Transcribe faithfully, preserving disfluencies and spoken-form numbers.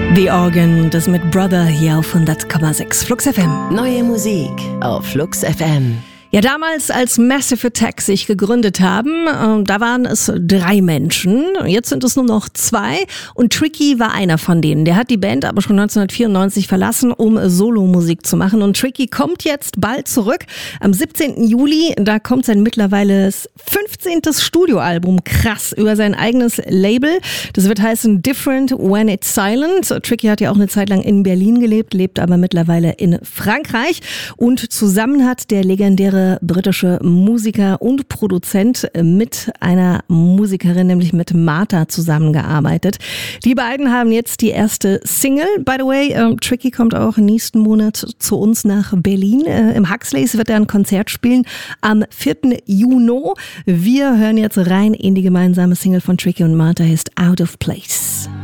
The Organ, das mit Brother hier auf hundert Komma sechs Flux F M. Neue Musik auf Flux F M. Ja, damals, als Massive Attack sich gegründet haben, äh, da waren es drei Menschen. Jetzt sind es nur noch zwei und Tricky war einer von denen. Der hat die Band aber schon neunzehnhundertvierundneunzig verlassen, um Solomusik zu machen. Und Tricky kommt jetzt bald zurück. Am siebzehnten Juli, da kommt sein mittlerweile fünfzehntes Studioalbum, krass, über sein eigenes Label. Das wird heißen Different When It's Silent. Tricky hat ja auch eine Zeit lang in Berlin gelebt, lebt aber mittlerweile in Frankreich. Und zusammen hat der legendäre britische Musiker und Produzent mit einer Musikerin, nämlich mit Martha, zusammengearbeitet. Die beiden haben jetzt die erste Single. By the way, äh, Tricky kommt auch nächsten Monat zu uns nach Berlin. Äh, Im Huxleys wird er ein Konzert spielen am vierten Juni. Wir hören jetzt rein in die gemeinsame Single von Tricky und Martha, heißt Out of Place.